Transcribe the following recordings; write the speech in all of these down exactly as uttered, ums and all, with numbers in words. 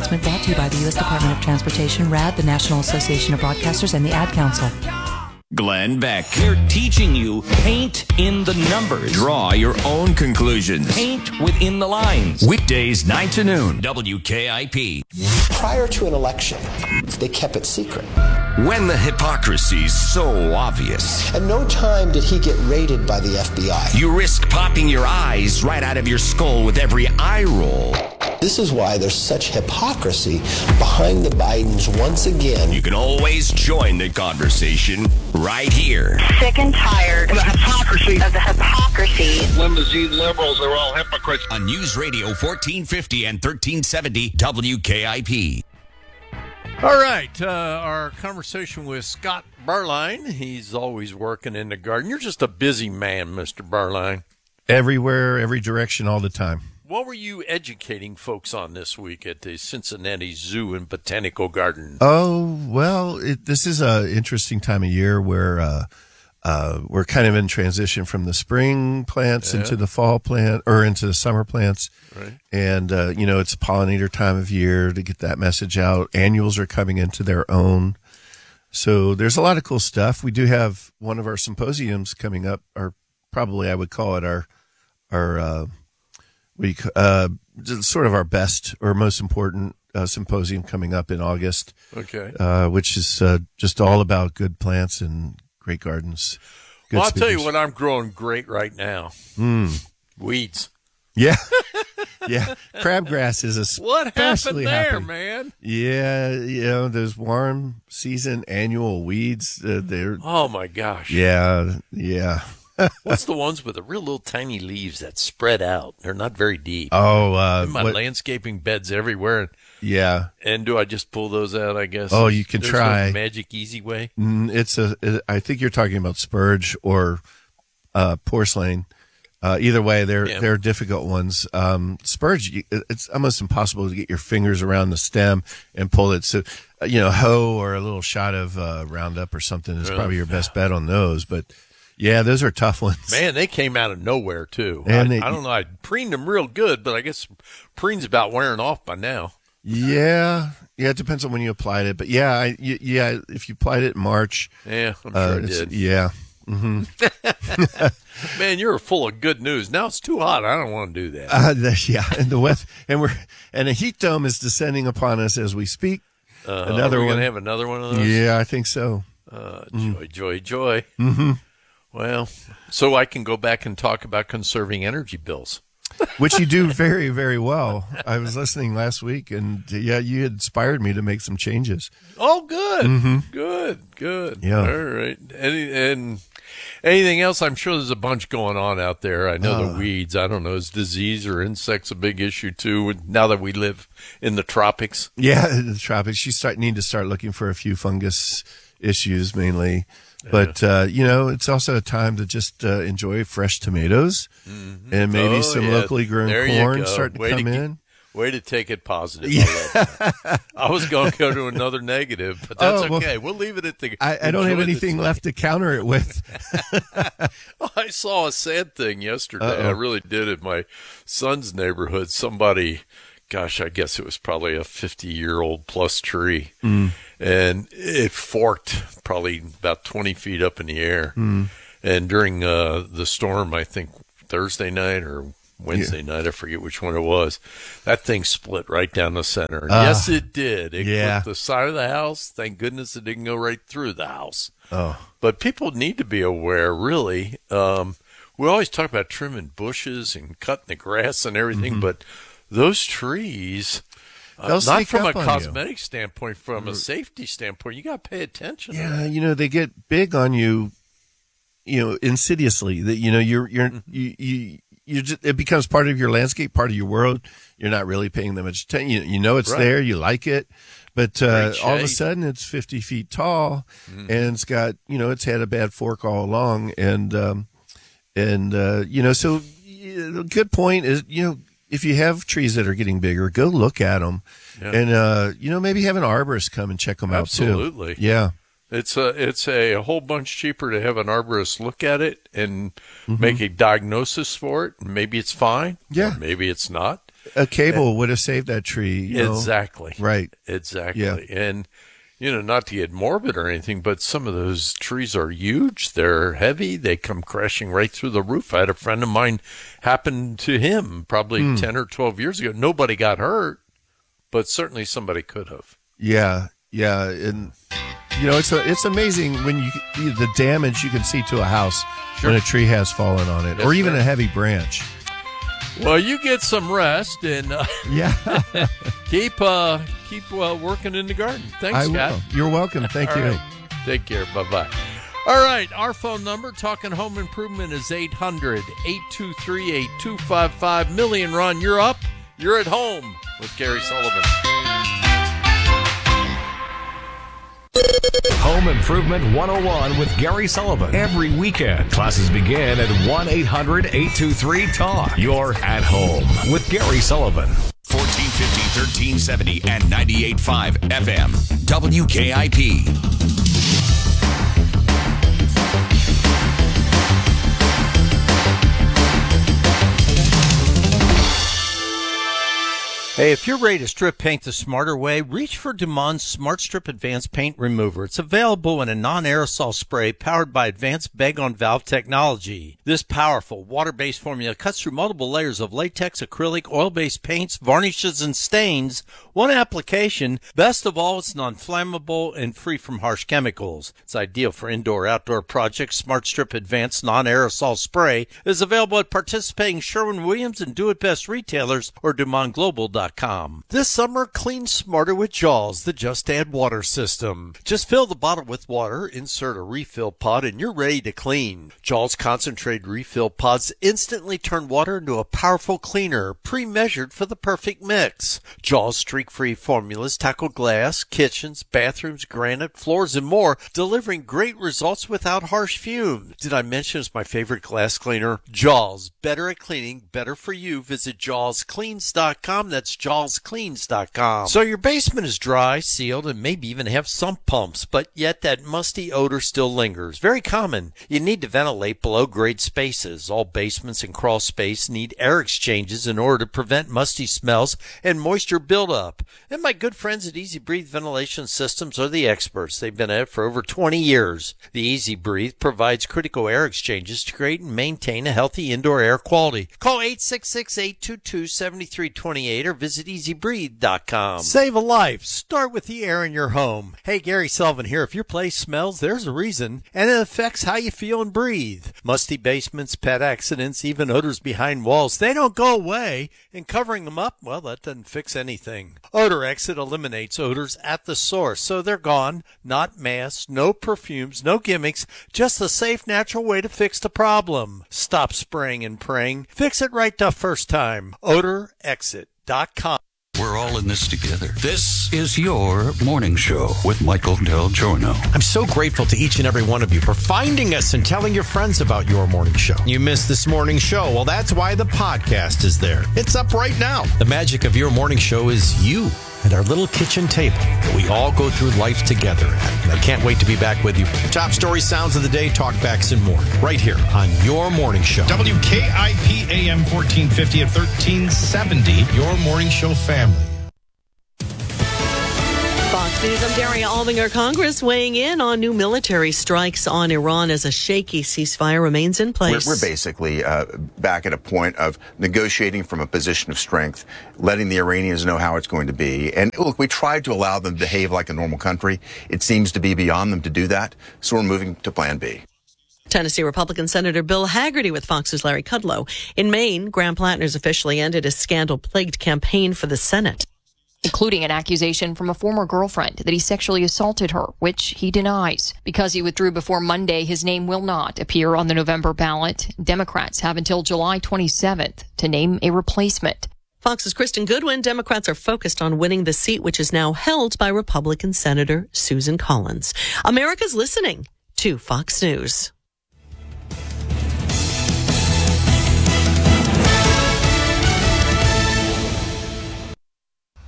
announcement brought to you by the U S Department of Transportation, R A D, the National Association of Broadcasters, and the Ad Council. Glenn Beck. We're teaching you paint in the numbers. Draw your own conclusions. Paint within the lines. Weekdays nine to noon. W K I P. Prior to an election, they kept it secret. When the hypocrisy's so obvious. At no time did he get raided by the F B I. You risk popping your eyes right out of your skull with every eye roll. This is why there's such hypocrisy behind the Bidens once again. You can always join the conversation right here. Sick and tired of the hypocrisy. Of the hypocrisy. Limousine liberals are all hypocrites. On News Radio fourteen fifty and thirteen seventy W K I P. All right, uh, our conversation with Scott Barline. He's always working in the garden. You're just a busy man, Mister Barline. Everywhere, every direction, all the time. What were you educating folks on this week at the Cincinnati Zoo and Botanical Garden? Oh, well, it, this is an interesting time of year where uh, uh, we're kind of in transition from the spring plants Yeah. into the fall plant or into the summer plants. Right. And, uh, you know, it's pollinator time of year to get that message out. Annuals are coming into their own. So there's a lot of cool stuff. We do have one of our symposiums coming up, or probably I would call it our, our, uh, we, uh, sort of our best or most important uh, symposium coming up in August. Okay. Uh, which is uh, just all about good plants and great gardens. Good Well, I'll tell you speakers. what I'm growing great right now. Mm. Weeds. Yeah. Yeah. Crabgrass is What happened especially there, happy. man? Yeah. You know, those warm season annual weeds, uh, they're, Oh, my gosh. yeah. Yeah. What's the ones with the real little tiny leaves that spread out? They're not very deep. Oh, uh, In my what- landscaping beds everywhere. And, yeah. and do I just pull those out, I guess? Oh, you can There's try. No magic easy way? Mm, It's a, I think you're talking about spurge or uh, porcelain. Uh, either way, they're Yeah. they're difficult ones. Um, spurge, you- it's almost impossible to get your fingers around the stem and pull it. So, uh, you know, hoe or a little shot of uh, Roundup or something is Really? probably your best bet on those. But yeah, those are tough ones. Man, they came out of nowhere, too. And I, they- I don't know. I preened them real good, but I guess preen's about wearing off by now. Yeah, yeah, it depends on when you applied it. But yeah, I, y- yeah, if you applied it in March, Yeah, I'm sure uh, I it's- did. yeah. hmm Man, you're full of good news. Now it's too hot. I don't want to do that. Uh, the, yeah, and the weather, and we're and a heat dome is descending upon us as we speak. Uh, another are we one. going to have another one of those? Yeah, I think so. Uh, joy, joy, joy. Mm-hmm. Well, so I can go back and talk about conserving energy bills. Which you do very, very well. I was listening last week, and uh, yeah, you had inspired me to make some changes. Oh, good, Mhm. good, good. Yeah. All right. Any, and anything else? I'm sure there's a bunch going on out there. I know Uh. the weeds. I don't know. Is disease or insects a big issue too? Now that we live in the tropics. Yeah, the tropics. You start need to start looking for a few fungus issues mainly, but uh, you know, it's also a time to just uh, enjoy fresh tomatoes Mm-hmm. and maybe Oh, some yeah. locally grown There you corn go. starting to Way come to get- in. Way to take it positive. I, love that. I was going to go to another negative, but that's Oh, well, okay. We'll leave it at the. I, I don't have enjoy the anything time. left to counter it with. I saw a sad thing yesterday. Uh-oh. I really did in my son's neighborhood. Somebody, gosh, I guess it was probably a fifty-year-old plus tree, Mm. and it forked probably about twenty feet up in the air. Mm. And during uh, the storm, I think Thursday night or Wednesday night, I forget which one it was, that thing split right down the center. And Ah. yes, it did. It Yeah. clipped the side of the house. Thank goodness it didn't go right through the house. Oh, But people need to be aware, really. Um, we always talk about trimming bushes and cutting the grass and everything, Mm-hmm. but those trees, uh, They'll not sneak from a up on you. cosmetic standpoint, from a safety standpoint, you got to pay attention. to yeah, that. you know, they get big on you, you know, insidiously. That you know, you're you're Mm-hmm. you you. You just, it becomes part of your landscape, part of your world. You're not really paying that much attention. You, you know it's Right. there, you like it, but uh, Great all of a shade. sudden it's fifty feet tall, Mhm. and it's got, you know, it's had a bad fork all along, and um, and uh, you know, so y- a good point is, you know, if you have trees that are getting bigger, go look at them, Yeah. and uh, you know, maybe have an arborist come and check them out too. Absolutely. Yeah. It's a it's a, a whole bunch cheaper to have an arborist look at it and Mm-hmm. make a diagnosis for it. Maybe it's fine. Yeah. or maybe it's not. A cable would have saved that tree. You know? Exactly. Right. Exactly. Yeah. And, you know, not to get morbid or anything, but some of those trees are huge. They're heavy. They come crashing right through the roof. I had a friend of mine happen to him probably Hmm. ten or twelve years ago. Nobody got hurt, but certainly somebody could have. Yeah, yeah, and you know it's a, it's amazing when you the damage you can see to a house Sure. when a tree has fallen on it, Yes, or even sir. a heavy branch. Well, you get some rest and uh, Yeah, keep uh, keep uh, working in the garden. Thanks, I Scott. will. You're welcome. Thank All you. right. Take care. Bye-bye. All right. Our phone number, Talking Home Improvement, is eight hundred, eight two three, eight two five five. Million, Ron, you're up. You're at home with Gary Sullivan. Home Improvement one oh one with Gary Sullivan. Every weekend, classes begin at one eight hundred, eight two three, talk. You're at home with Gary Sullivan. fourteen fifty, thirteen seventy, and ninety-eight point five F M. W K I P. Hey, if you're ready to strip paint the smarter way, reach for Dumont Smart Strip Advanced Paint Remover. It's available in a non-aerosol spray powered by advanced bag-on-valve technology. This powerful water-based formula cuts through multiple layers of latex, acrylic, oil-based paints, varnishes, and stains. One application. Best of all, it's non-flammable and free from harsh chemicals. It's ideal for indoor-outdoor projects. Smart Strip Advanced Non-Aerosol Spray is available at participating Sherwin-Williams and Do-It-Best retailers or Dumont Global dot com. This summer, clean smarter with Jaws, the Just Add Water system. Just fill the bottle with water, insert a refill pod, and you're ready to clean. Jaws concentrated refill pods instantly turn water into a powerful cleaner, pre-measured for the perfect mix. Jaws streak-free formulas tackle glass, kitchens, bathrooms, granite, floors, and more, delivering great results without harsh fumes. Did I mention it's my favorite glass cleaner? Jaws, better at cleaning, better for you. Visit jaws cleans dot com. That's jaws cleans dot com. So your basement is dry, sealed, and maybe even have sump pumps, but yet that musty odor still lingers. Very common. You need to ventilate below grade spaces. All basements and crawl space need air exchanges in order to prevent musty smells and moisture buildup. And my good friends at Easy Breathe Ventilation Systems are the experts. They've been at it for over twenty years. The Easy Breathe provides critical air exchanges to create and maintain a healthy indoor air quality. Call eight six six, eight two two, seven three two eight or visit easy breathe dot com. Save a life. Start with the air in your home. Hey, Gary Sullivan here. If your place smells, there's a reason, and it affects how you feel and breathe. Musty basements, pet accidents, even odors behind walls, they don't go away, and covering them up, well, that doesn't fix anything. Odor Exit eliminates odors at the source, so they're gone. Not masks, no perfumes, no gimmicks, just a safe, natural way to fix the problem. Stop spraying and praying. Fix it right the first time. odor exit dot com. We're all in this together. This is your morning show with Michael Del Giorno. I'm so grateful to each and every one of you for finding us and telling your friends about your morning show. You missed this morning show. Well, that's why the podcast is there. It's up right now. The magic of your morning show is you and our little kitchen table that we all go through life together at. And I can't wait to be back with you. Top story, sounds of the day, talkbacks, and more. Right here on your morning show. W K I P A M fourteen fifty at thirteen seventy. Your morning show family. Fox News, I'm Daria Aldinger. Congress weighing in on new military strikes on Iran as a shaky ceasefire remains in place. We're, we're basically uh, back at a point of negotiating from a position of strength, letting the Iranians know how it's going to be. And look, we tried to allow them to behave like a normal country. It seems to be beyond them to do that, so we're moving to Plan B. Tennessee Republican Senator Bill Hagerty with Fox's Larry Kudlow. In Maine, Graham Plattner's officially ended his scandal-plagued campaign for the Senate, including an accusation from a former girlfriend that he sexually assaulted her, which he denies. Because he withdrew before Monday, his name will not appear on the November ballot. Democrats have until July twenty-seventh to name a replacement. Fox's Kristen Goodwin. Democrats are focused on winning the seat, which is now held by Republican Senator Susan Collins. America's listening to Fox News.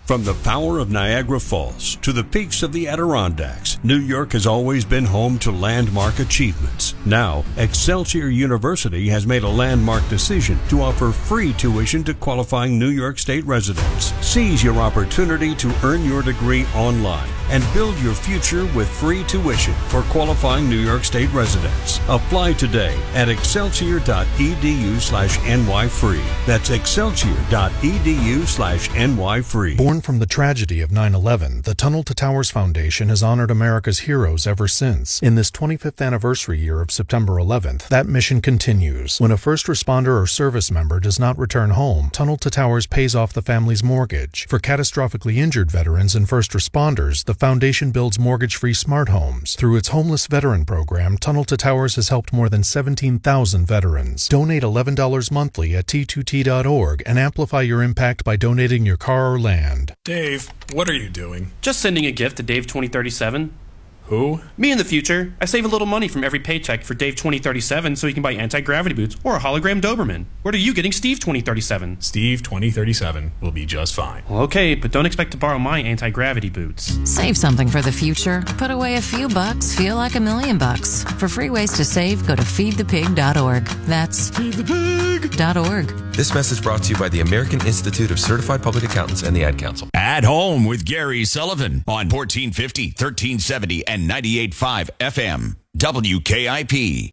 From the power of Niagara Falls to the peaks of the Adirondacks, New York has always been home to landmark achievements. Now, Excelsior University has made a landmark decision to offer free tuition to qualifying New York State residents. Seize your opportunity to earn your degree online and build your future with free tuition for qualifying New York State residents. Apply today at excelsior.edu slash ny free. That's excelsior.edu slash ny free. Born from the tragedy of nine eleven, the Tunnel to Towers Foundation has honored America's heroes ever since. In this twenty-fifth anniversary year of September eleventh, that mission continues. When a first responder or service member does not return home, Tunnel to Towers pays off the family's mortgage. For catastrophically injured veterans and first responders, the foundation builds mortgage-free smart homes. Through its homeless veteran program, Tunnel to Towers has helped more than seventeen thousand veterans. Donate eleven dollars monthly at T two T dot org and amplify your impact by donating your car or land. Dave, what are you doing? Just sending a gift to Dave twenty thirty-seven. Who? Me in the future. I save a little money from every paycheck for Dave twenty thirty-seven so he can buy anti-gravity boots or a hologram Doberman. What are you getting Steve twenty thirty-seven? Steve twenty thirty-seven will be just fine. Well, okay, but don't expect to borrow my anti-gravity boots. Save something for the future. Put away a few bucks, feel like a million bucks. For free ways to save, go to feed the pig dot org. That's feed the pig dot org. This message brought to you by the American Institute of Certified Public Accountants and the Ad Council. At Home with Gary Sullivan on fourteen fifty, thirteen seventy, and ninety-eight point five F M. W K I P.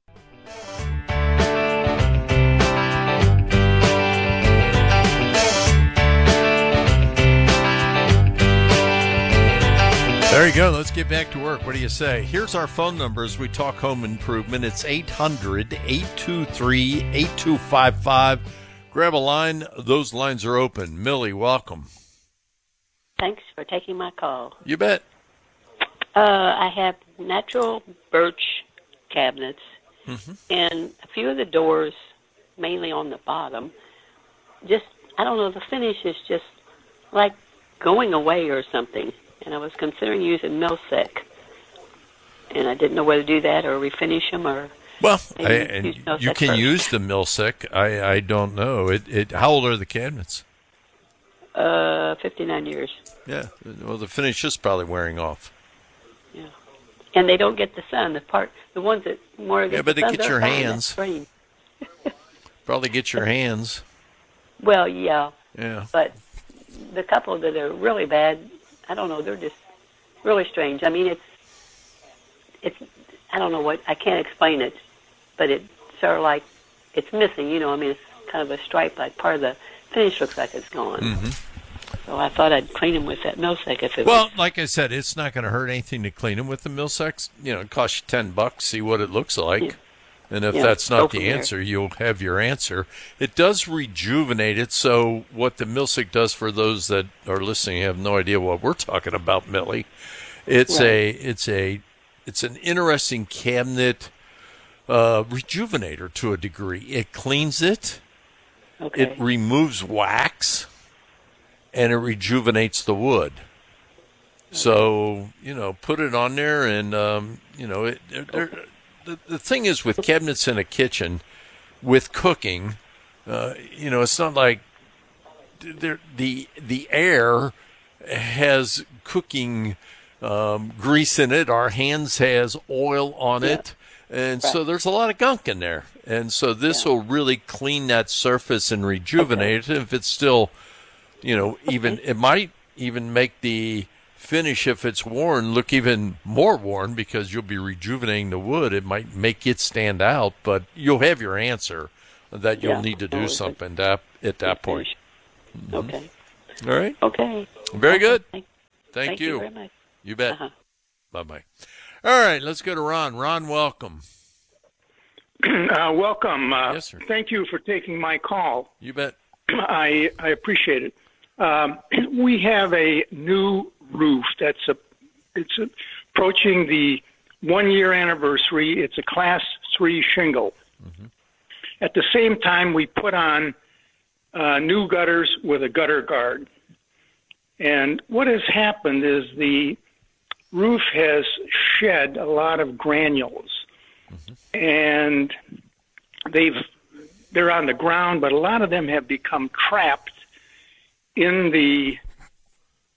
There you go. Let's get back to work. What do you say? Here's our phone number as we talk home improvement. It's eight hundred, eight two three, eight two five five. Grab a line. Those lines are open. Millie, welcome. Thanks for taking my call. You bet. Uh, I have natural birch cabinets, mm-hmm. and a few of the doors, mainly on the bottom, just, I don't know, the finish is just like going away or something. And I was considering using Milsec, and I didn't know whether to do that or refinish them or... Well, I, and you can first. use the Milsec. I, I don't know. It, it. How old are the cabinets? Uh, fifty-nine years. Yeah. Well, the finish is probably wearing off. Yeah. And they don't get the sun. The part, the ones that more get yeah, but the they sun, get your hands. Probably get your hands. Well, yeah. Yeah. But the couple that are really bad, I don't know. They're just really strange. I mean, it's it's. I don't know what. I can't explain it, but it's sort of like it's missing. You know, I mean, it's kind of a stripe. Like part of the finish looks like it's gone. Mm-hmm. So I thought I'd clean them with that Milsec if it well, was. like I said, it's not going to hurt anything to clean them with the Milsec. You know, it costs you ten bucks. See what it looks like. Yeah. And if yeah, that's not the there. answer, you'll have your answer. It does rejuvenate it. So what the Milsec does for those that are listening have no idea what we're talking about, Millie. It's right. a it's a it's an interesting cabinet uh, rejuvenator to a degree. It cleans it. Okay. It removes wax, and it rejuvenates the wood. Okay. So you know, put it on there, and um, you know it. They're, The, the thing is with cabinets in a kitchen, with cooking, uh, you know, it's not like the the air has cooking um, grease in it. Our hands has oil on yeah. it, and right. so there's a lot of gunk in there. And so this yeah. will really clean that surface and rejuvenate okay. it. If it's still, you know, even it might even make the finish, if it's worn, look even more worn because you'll be rejuvenating the wood. It might make it stand out, but you'll have your answer that you'll yeah, need to do something that, at that point. Mm-hmm. Okay. All right. Okay. Very good. Thank, Thank, thank you. you very much. You bet. Uh-huh. Bye-bye. All right, let's go to Ron. Ron, welcome. Uh, welcome. Uh, yes, sir. Thank you for taking my call. You bet. I, I appreciate it. Um, we have a new roof that's a, it's a, approaching the one-year anniversary. It's a class three shingle. Mm-hmm. At the same time, we put on uh, new gutters with a gutter guard. And what has happened is the roof has shed a lot of granules. Mm-hmm. And they've they're on the ground, but a lot of them have become trapped in the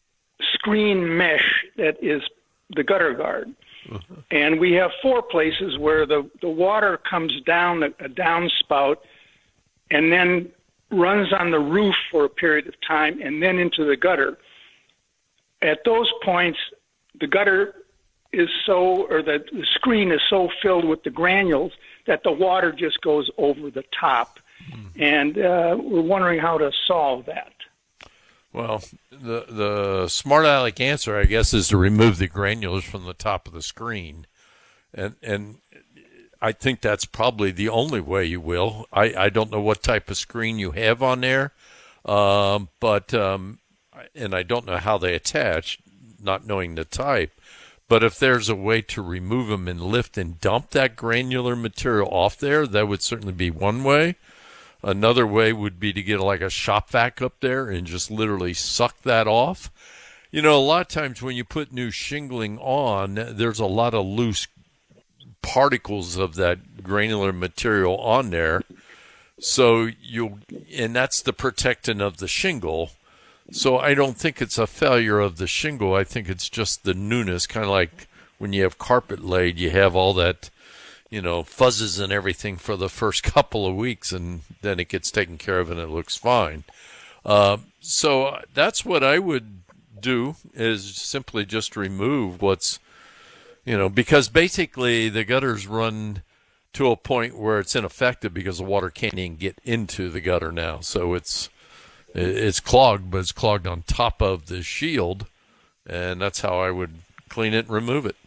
screen mesh that is the gutter guard. Mm-hmm. And we have four places where the, the water comes down a, a downspout and then runs on the roof for a period of time and then into the gutter. At those points, the gutter is so, or the, the screen is so filled with the granules that the water just goes over the top. Mm-hmm. And uh, we're wondering how to solve that. Well, the the smart aleck answer, I guess, is to remove the granules from the top of the screen, and and I think that's probably the only way you will. I, I don't know what type of screen you have on there, um, but um, and I don't know how they attach, not knowing the type. But if there's a way to remove them and lift and dump that granular material off there, that would certainly be one way. Another way would be to get like a shop vac up there and just literally suck that off. You know, a lot of times when you put new shingling on, there's a lot of loose particles of that granular material on there. So you, and that's the protectant of the shingle. So I don't think it's a failure of the shingle. I think it's just the newness, kind of like when you have carpet laid, you have all that, you know, fuzzes and everything for the first couple of weeks, and then it gets taken care of and it looks fine. Uh, so that's what I would do, is simply just remove what's, you know, because basically the gutters run to a point where it's ineffective because the water can't even get into the gutter now. So it's, it's clogged, but it's clogged on top of the shield, and that's how I would clean it and remove it.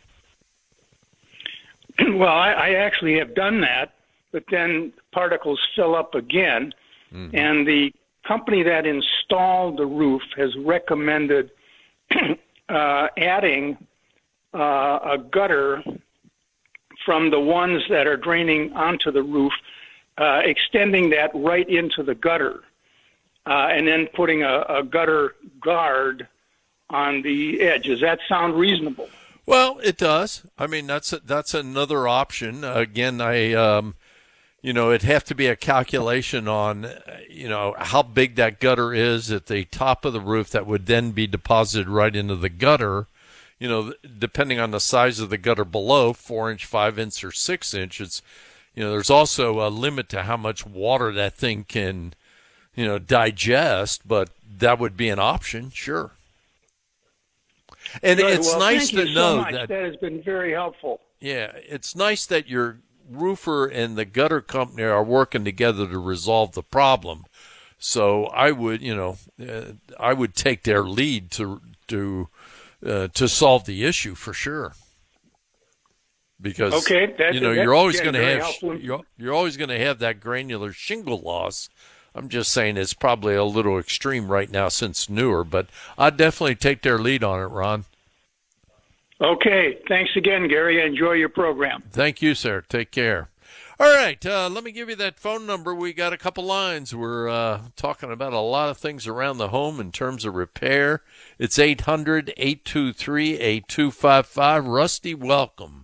Well, I, I actually have done that, but then particles fill up again, mm-hmm. and the company that installed the roof has recommended uh, adding uh, a gutter from the ones that are draining onto the roof, uh, extending that right into the gutter, uh, and then putting a, a gutter guard on the edge. Does that sound reasonable? Well, it does. I mean, that's a, that's another option. Again, I, um, you know, it'd have to be a calculation on, you know, how big that gutter is at the top of the roof that would then be deposited right into the gutter. You know, depending on the size of the gutter below, four inch, five inch, or six inch. It's, you know, there's also a limit to how much water that thing can, you know, digest. But that would be an option, sure. And Good. it's well, nice thank to you know so much. that that has been very helpful. Yeah, it's nice that your roofer and the gutter company are working together to resolve the problem. So I would, you know, uh, I would take their lead to to uh, to solve the issue for sure. Because okay, that's, you know, that's you're always going to have helpful. you're, you're always going to have that granular shingle loss. I'm just saying it's probably a little extreme right now since newer, but I'd definitely take their lead on it, Ron. Okay. Thanks again, Gary. Enjoy your program. Thank you, sir. Take care. All right. Uh, let me give you that phone number. We got a couple lines. We're uh, talking about a lot of things around the home in terms of repair. It's eight hundred, eight two three, eight two five five. Rusty, welcome.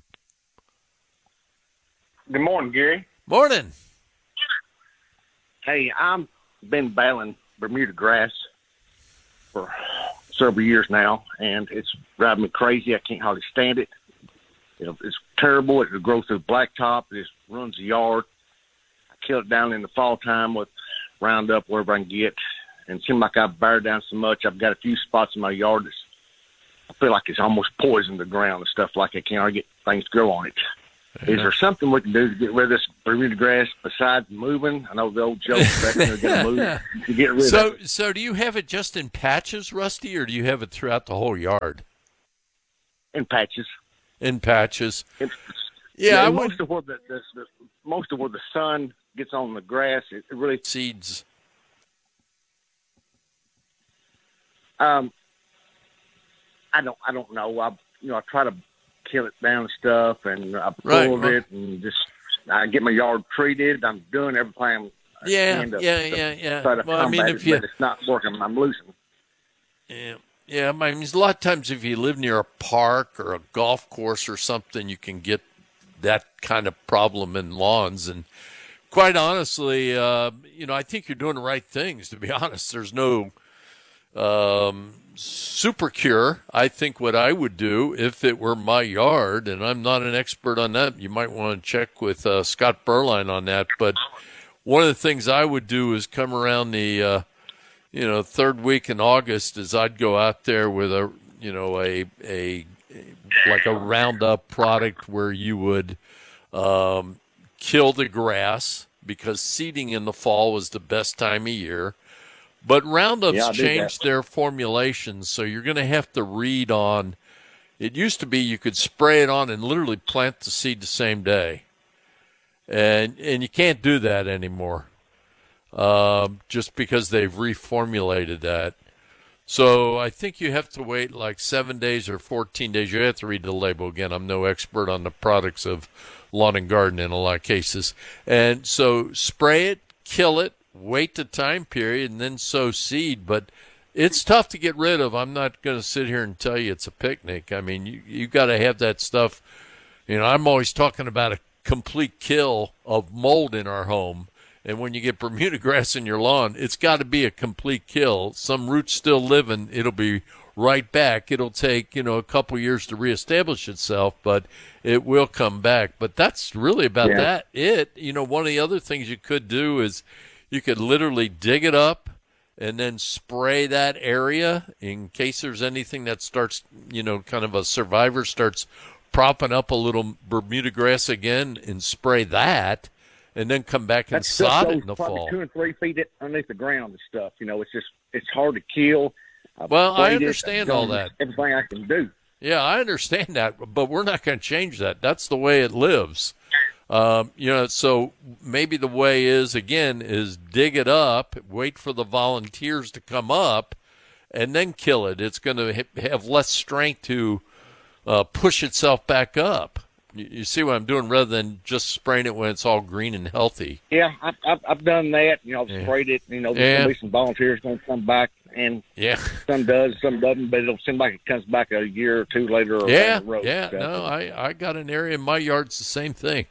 Good morning, Gary. Morning. Hey, I've been battling Bermuda grass for several years now, and it's driving me crazy. I can't hardly stand it. You know, it's terrible. It grows through blacktop. It just runs the yard. I kill it down in the fall time with Roundup, wherever I can get. And it seems like I've bared down so much. I've got a few spots in my yard that's, I feel like it's almost poisoned the ground and stuff like that. I can't hardly get things to grow on it. Yeah. Is there something we can do to get rid of this Bermuda grass besides moving? I know the old joke that they're going to move to get rid so, of it. So do you have it just in patches, Rusty, or do you have it throughout the whole yard? In patches. In patches. It's, yeah, yeah I most would... of where the, the, the most of where the sun gets on the grass, it, it really seeds. Um, I don't, I don't know. I, you know, I try to kill it down and stuff, and I pull right. it, and just I get my yard treated. I'm doing everything. Yeah, to, yeah, to yeah, yeah. Try to well, I mean, it, if you, but it's not working. I'm losing. Yeah, yeah. I mean, a lot of times if you live near a park or a golf course or something, you can get that kind of problem in lawns. And quite honestly, uh, you know, I think you're doing the right things. To be honest, there's no. Um, Super Cure, I think what I would do if it were my yard, and I'm not an expert on that. You might want to check with uh, Scott Berline on that. But one of the things I would do is come around the, uh, you know, third week in August is I'd go out there with a, you know, a, a, like a Roundup product where you would um, kill the grass, because seeding in the fall was the best time of year. But Roundup's yeah, changed their formulations, so you're going to have to read on. It used to be you could spray it on and literally plant the seed the same day. And and you can't do that anymore, um, just because they've reformulated that. So I think you have to wait like seven days or fourteen days. You have to read the label again. I'm no expert on the products of lawn and garden in a lot of cases. And so spray it, kill it, wait the time period, and then sow seed. But it's tough to get rid of. I'm not going to sit here and tell you it's a picnic. I mean, you you got to have that stuff. You know, I'm always talking about a complete kill of mold in our home. And when you get Bermuda grass in your lawn, it's got to be a complete kill. Some roots still living, it'll be right back. It'll take, you know, a couple years to reestablish itself, but it will come back. But that's really about Yeah. that. It, you know, one of the other things you could do is you could literally dig it up and then spray that area in case there's anything that starts, you know, kind of a survivor starts propping up a little Bermuda grass again, and spray that. And then come back and That stuff sod it goes in the probably fall. two and three feet underneath the ground and stuff. You know, it's just it's hard to kill. I've Well, I sprayed it. understand I've all done that. Everything I can do. Yeah, I understand that, but we're not going to change that. That's the way it lives. Um, you know, so maybe the way is, again, is dig it up, wait for the volunteers to come up, and then kill it. It's going to ha- have less strength to uh, push itself back up. You, you see what I'm doing, rather than just spraying it when it's all green and healthy. Yeah, I've, I've, I've done that. You know, I've Yeah. sprayed it. You know, there's Yeah. going to be some volunteers going to come back, and Yeah. some does, some doesn't, but it'll seem like it comes back a year or two later. Or Yeah, down the road. yeah. So- No, I, I got an area in my yard's the same thing.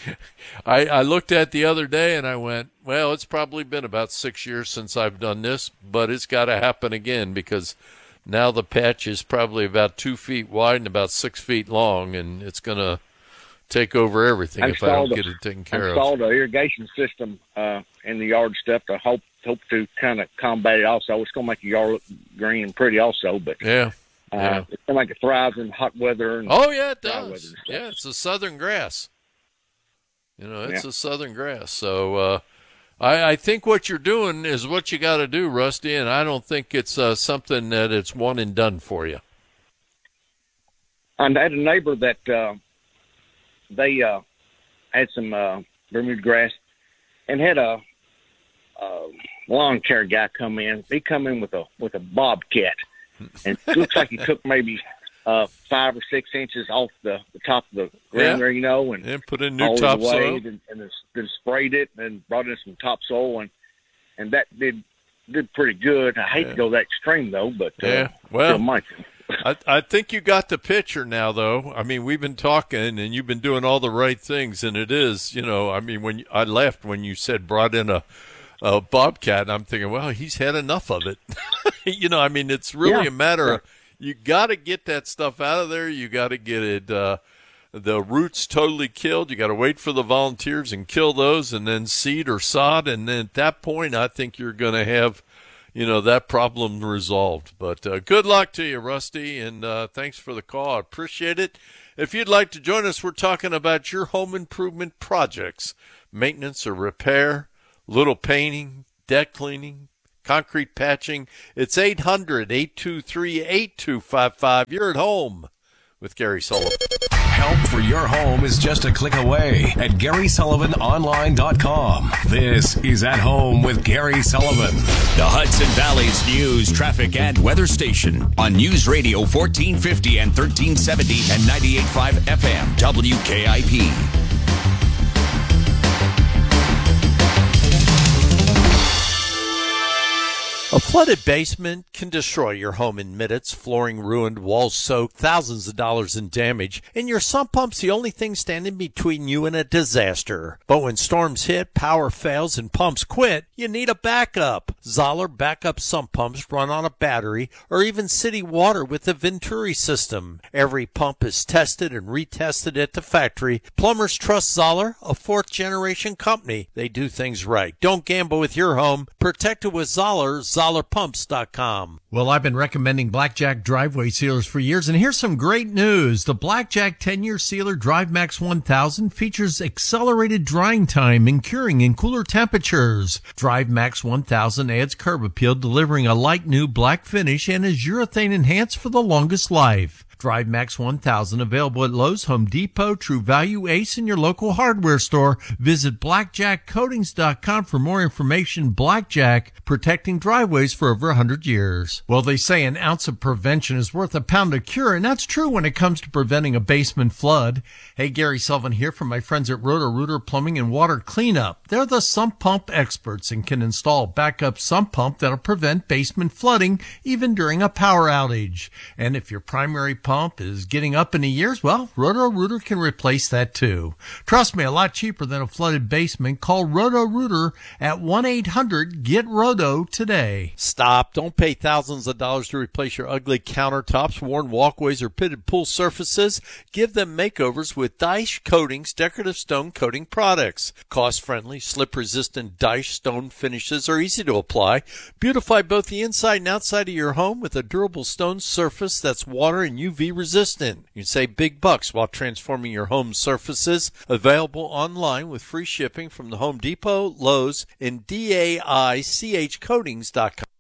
I, I looked at the other day and I went, well, it's probably been about six years since I've done this, but it's got to happen again, because now the patch is probably about two feet wide and about six feet long, and it's going to take over everything if I don't installed get a- it taken care of. installed an irrigation system uh, in the yard stuff to hope hope to kind of combat it. Also, it's going to make the yard look green and pretty. Also, but Yeah. uh, yeah. it's going to make it thrive in hot weather. And Oh, yeah, it dry weather does. and stuff. Yeah, it's a southern grass. You know, it's Yeah. a southern grass. So uh, I, I think what you're doing is what you got to do, Rusty, and I don't think it's uh, something that it's one and done for you. And I had a neighbor that uh, they uh, had some uh, Bermuda grass and had a, a lawn care guy come in. He come in with a with a bobcat, and it looks like he took maybe uh, five or six inches off the, the top of the ground Yeah. there, you know, and And put in new hauled it topsoil. away and, and then, then sprayed it and brought in some topsoil, and and that did did pretty good. I hate Yeah. to go that extreme though, but uh, Yeah, well, still might. I, I think you got the picture now, though. I mean, we've been talking, and you've been doing all the right things, and it is, you know, I mean, when you, I laughed when you said brought in a, a bobcat, and I'm thinking, well, he's had enough of it. You know, I mean, it's really Yeah. a matter of you got to get that stuff out of there. You got to get it, uh, the roots totally killed. You got to wait for the volunteers and kill those, and then seed or sod, and then at that point, I think you're going to have, you know, that problem resolved. But uh, good luck to you, Rusty, and uh, thanks for the call. I appreciate it. If you'd like to join us, we're talking about your home improvement projects, maintenance or repair, little painting, deck cleaning, concrete patching. It's eight hundred, eight two three, eight two five five. You're at home with Gary Sullivan. Help for your home is just a click away at Gary Sullivan Online dot com. This is At Home with Gary Sullivan. The Hudson Valley's news, traffic, and weather station on News Radio fourteen fifty and thirteen seventy and ninety-eight point five F M W K I P. A flooded basement can destroy your home in minutes, flooring ruined, walls soaked, thousands of dollars in damage, and your sump pump's the only thing standing between you and a disaster. But when storms hit, power fails, and pumps quit, you need a backup. Zoller backup sump pumps run on a battery or even city water with the Venturi system. Every pump is tested and retested at the factory. Plumbers trust Zoller, a fourth-generation company. They do things right. Don't gamble with your home. Protect it with Zoller. Zoller Pumps dot com. Well, I've been recommending Blackjack driveway sealers for years, and here's some great news. The Blackjack ten-year sealer DriveMax one thousand features accelerated drying time and curing in cooler temperatures. DriveMax one thousand adds curb appeal, delivering a light new black finish, and is urethane enhanced for the longest life. DriveMax one thousand available at Lowe's, Home Depot, True Value, Ace, and your local hardware store. Visit Blackjack Coatings dot com for more information. Blackjack, protecting driveways for over one hundred years. Well, they say an ounce of prevention is worth a pound of cure, and that's true when it comes to preventing a basement flood. Hey, Gary Sullivan here from my friends at Roto-Rooter Plumbing and Water Cleanup. They're the sump pump experts and can install a backup sump pump that'll prevent basement flooding even during a power outage. And if your primary pump is getting up in the years, well, Roto-Rooter can replace that too. Trust me, a lot cheaper than a flooded basement. Call Roto-Rooter at one eight hundred get roto today. Stop. Don't pay thousands of dollars to replace your ugly countertops, worn walkways, or pitted pool surfaces. Give them makeovers with Dyche Coatings decorative stone coating products. Cost-friendly, slip-resistant Dyche stone finishes are easy to apply. Beautify both the inside and outside of your home with a durable stone surface that's water and U V resistant. You can save big bucks while transforming your home surfaces. Available online with free shipping from the Home Depot, Lowe's, and D A I C H Coatings dot com.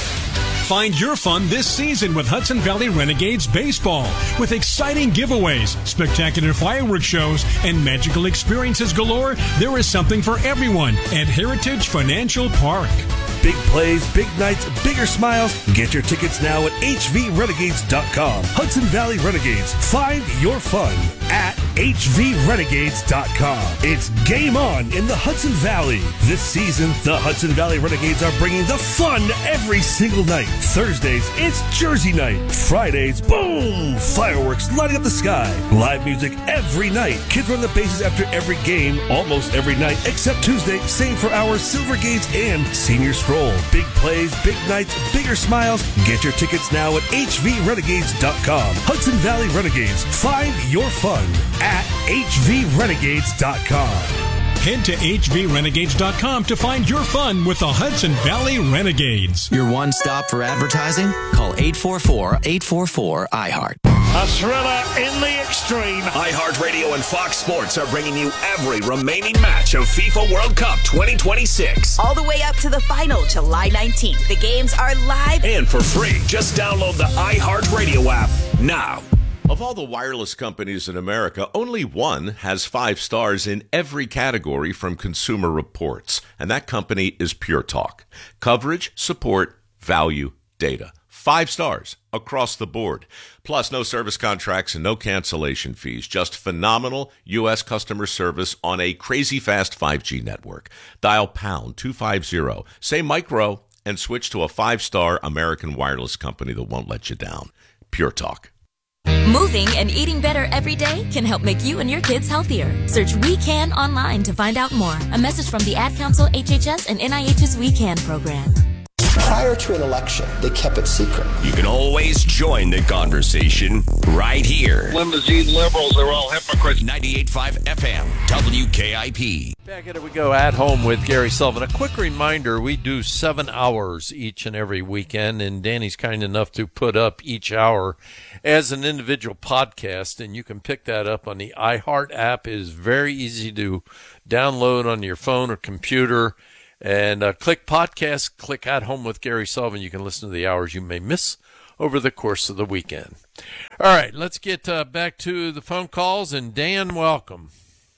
Find your fun this season with Hudson Valley Renegades Baseball. With exciting giveaways, spectacular fireworks shows, and magical experiences galore, there is something for everyone at Heritage Financial Park. Big plays, big nights, bigger smiles. Get your tickets now at H V renegades dot com. Hudson Valley Renegades. Find your fun at H V renegades dot com. It's game on in the Hudson Valley. This season, the Hudson Valley Renegades are bringing the fun every single night. Thursdays, it's Jersey night. Fridays, boom! Fireworks lighting up the sky. Live music every night. Kids run the bases after every game, almost every night, except Tuesday, same for our Silver Gates and Senior Stroll. Big plays, big nights, bigger smiles. Get your tickets now at H V renegades dot com. Hudson Valley Renegades. Find your fun at H V renegades dot com. Head to H V renegades dot com to find your fun with the Hudson Valley Renegades. Your one stop for advertising? Call eight four four, eight four four, I heart. A thriller in the extreme. iHeartRadio and Fox Sports are bringing you every remaining match of FIFA World Cup twenty twenty-six. All the way up to the final, July nineteenth. The games are live and for free. Just download the iHeartRadio app now. Of all the wireless companies in America, only one has five stars in every category from Consumer Reports, and that company is Pure Talk. Coverage, support, value, data. Five stars across the board. Plus, no service contracts and no cancellation fees. Just phenomenal U S customer service on a crazy fast five G network. Dial pound two fifty, say micro, and switch to a five-star American wireless company that won't let you down. Pure Talk. Moving and eating better every day can help make you and your kids healthier. Search We Can online to find out more. A message from the Ad Council, H H S, and N I H's We Can program. Prior to an election, they kept it secret. You can always join the conversation right here. Limousine liberals are all hypocrites. ninety-eight point five F M, W K I P. Back at it we go, At Home with Gary Sullivan. A quick reminder, we do seven hours each and every weekend, and Danny's kind enough to put up each hour as an individual podcast, and you can pick that up on the iHeart app. It is very easy to download on your phone or computer. And uh, click podcast, click At Home with Gary Sullivan. You can listen to the hours you may miss over the course of the weekend. All right, let's get uh, back to the phone calls. And Dan, welcome.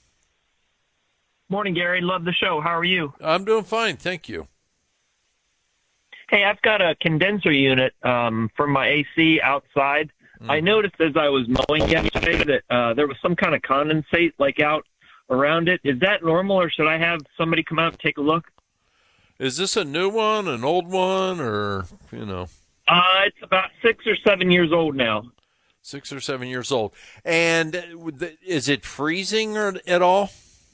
Morning, Gary. Love the show. How are you? I'm doing fine. Thank you. Hey, I've got a condenser unit um, for my A C outside. Mm. I noticed as I was mowing yesterday that uh, there was some kind of condensate like out around it. Is that normal, or should I have somebody come out and take a look? Is this a new one, an old one, or, you know? Uh, it's about six or seven years old now. Six or seven years old. And is it freezing or, at all?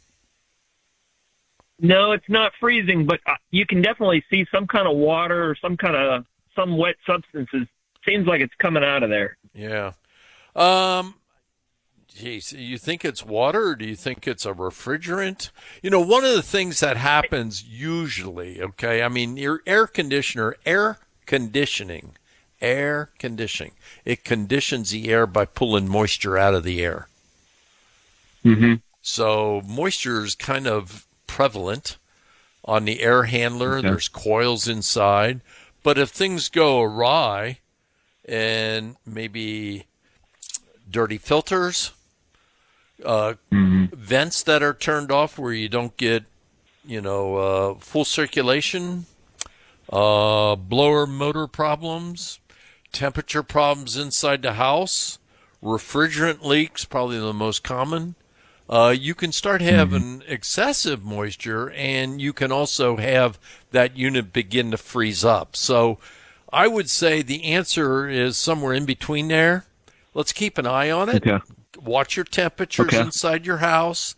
No, it's not freezing, but you can definitely see some kind of water or some kind of some wet substances. Seems like it's coming out of there. Yeah. Um, geez, you think it's water or do you think it's a refrigerant? You know, one of the things that happens usually, okay, I mean, your air conditioner, air conditioning, air conditioning, it conditions the air by pulling moisture out of the air. Mm-hmm. So moisture is kind of prevalent on the air handler. Okay. There's coils inside. But if things go awry and maybe dirty filters, uh, mm-hmm. vents that are turned off where you don't get, you know, uh, full circulation, uh, blower motor problems, temperature problems inside the house, refrigerant leaks, probably the most common. Uh, you can start having mm-hmm. excessive moisture, and you can also have that unit begin to freeze up. So I would say the answer is somewhere in between there. Let's keep an eye on it. Okay. Watch your temperatures okay. inside your house.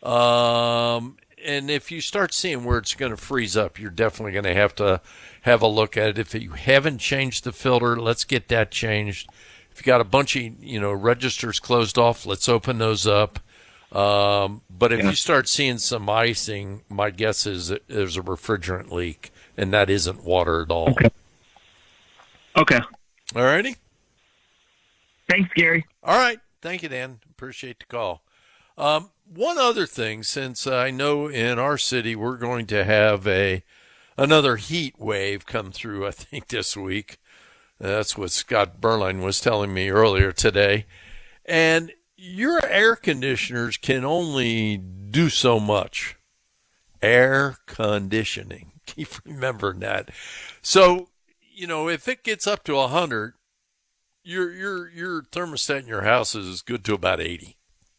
Um, and if you start seeing where it's going to freeze up, you're definitely going to have to have a look at it. If you haven't changed the filter, let's get that changed. If you got a bunch of, you know, registers closed off, let's open those up. Um, but if yeah. you start seeing some icing, my guess is that there's a refrigerant leak, and that isn't water at all. Okay. Okay. All righty. Thanks, Gary. All right. Thank you, Dan. Appreciate the call. Um, one other thing, since I know in our city we're going to have a another heat wave come through, I think, this week. That's what Scott Berline was telling me earlier today. And your air conditioners can only do so much. Air conditioning. Keep remembering that. So, you know, if it gets up to one hundred, your your your thermostat in your house is good to about eighty.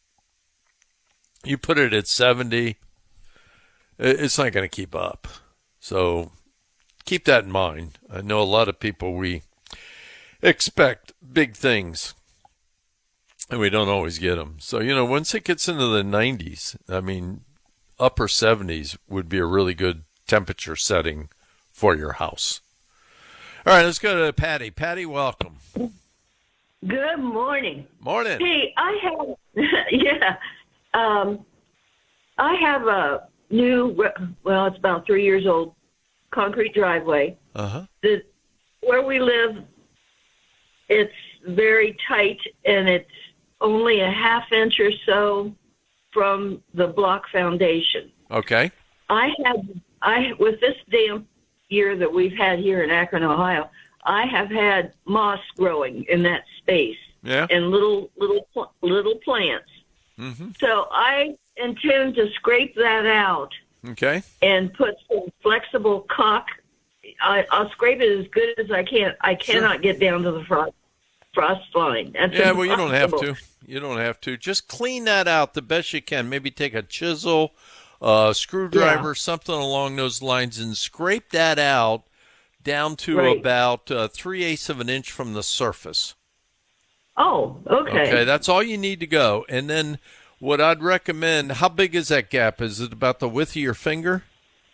You put it at seventy, it's not going to keep up. So keep that in mind. I know a lot of people, we expect big things, and we don't always get them. So, you know, once it gets into the nineties, I mean, upper seventies would be a really good temperature setting for your house. All right, let's go to Patty. Patty, welcome. Good morning. Morning. Hey, I have, yeah, um, I have a new, well, it's about three years old, concrete driveway. Uh-huh. The, where we live, it's very tight, and it's only a half inch or so from the block foundation. Okay. I had, I with this damp year that we've had here in Akron, Ohio, I have had moss growing in that space. Yeah. And little little little plants. Mm-hmm. So I intend to scrape that out. Okay. And put some flexible caulk. I, I'll scrape it as good as I can. I cannot sure. get down to the frost frost line. That's yeah, impossible. well, you don't have to. You don't have to. Just clean that out the best you can. Maybe take a chisel, a screwdriver, yeah. something along those lines, and scrape that out down to right. about uh, three-eighths of an inch from the surface. Oh, okay. Okay, that's all you need to go. And then what I'd recommend, how big is that gap? Is it about the width of your finger?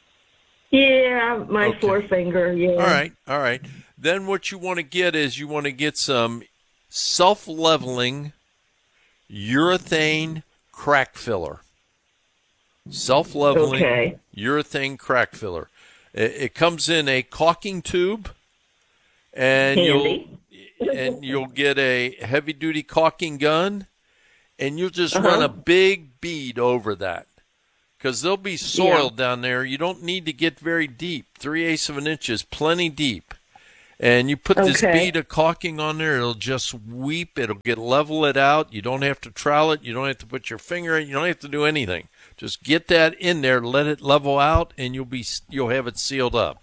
Yeah, my okay. forefinger, yeah. All right, all right. Then what you want to get is you want to get some self-leveling urethane crack filler. Self-leveling okay. urethane crack filler. It, it comes in a caulking tube, and Handy. you'll and you'll get a heavy-duty caulking gun, and you'll just uh-huh. run a big bead over that, because there'll be soil yeah. down there. You don't need to get very deep. Three-eighths of an inch is plenty deep. And you put this okay. bead of caulking on there, it'll just weep. It'll get level it out. You don't have to trowel it. You don't have to put your finger in. You don't have to do anything. Just get that in there, let it level out, and you'll be you'll have it sealed up.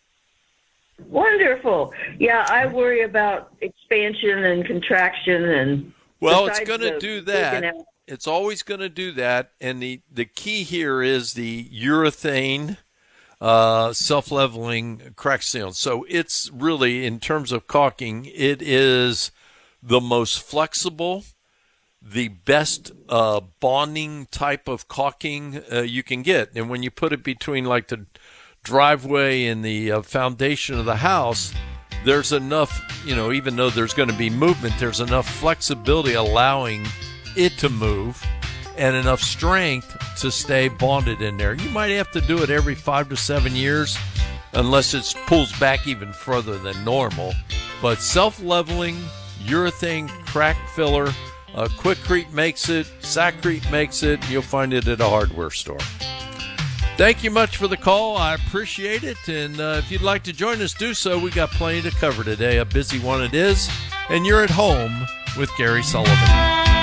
Wonderful. Yeah, I worry about expansion and contraction and. Well, it's going to do that. It's always going to do that, and the the key here is the urethane uh, self-leveling crack sealant. So it's really, in terms of caulking, it is the most flexible, the best uh, bonding type of caulking uh, you can get. And when you put it between like the driveway and the uh, foundation of the house, there's enough, you know, even though there's going to be movement, there's enough flexibility allowing it to move and enough strength to stay bonded in there. You might have to do it every five to seven years unless it pulls back even further than normal. But self-leveling, urethane crack filler, uh, Quikrete makes it, Sakrete makes it. You'll find it at a hardware store. Thank you much for the call. I appreciate it. And uh, if you'd like to join us, do so. We got plenty to cover today. A busy one it is. And you're at home with Gary Sullivan.